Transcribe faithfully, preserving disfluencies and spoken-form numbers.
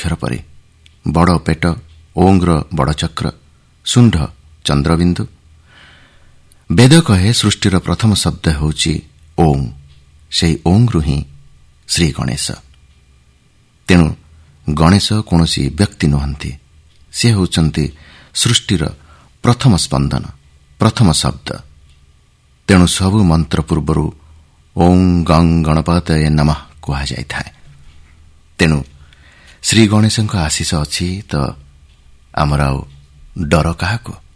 ଅକ୍ଷର ପରି। ବଡ଼ ପେଟ, ଓଙ୍ଗ୍ର ବଡ଼ ଚକ୍ର, ଶୁଣ୍ଢ ଚନ୍ଦ୍ରବିନ୍ଦୁ। ବେଦ କହେ ସୃଷ୍ଟିର ପ୍ରଥମ ଶବ୍ଦ ହେଉଛି ଓଂ। ସେହି ଓଙ୍ରୁ ହିଁ ଶ୍ରୀ ଗଣେଶ। ତେଣୁ ଗଣେଶ କୌଣସି ବ୍ୟକ୍ତି ନୁହନ୍ତି, ସେ ହେଉଛନ୍ତି ସୃଷ୍ଟିର ପ୍ରଥମ ସ୍ପନ୍ଦନ, ପ୍ରଥମ ଶବ୍ଦ। ତେଣୁ ସବୁ ମନ୍ତ୍ର ପୂର୍ବରୁ ଓଂ ଗଂ ଗଣପତୟେ ନମଃ କୁହାଯାଇଥାଏ। ତେଣୁ ଶ୍ରୀ ଗଣେଶଙ୍କ ଆଶୀଷ ଅଛି ତ ଆମର ଆଉ ଡର କାହାକୁ?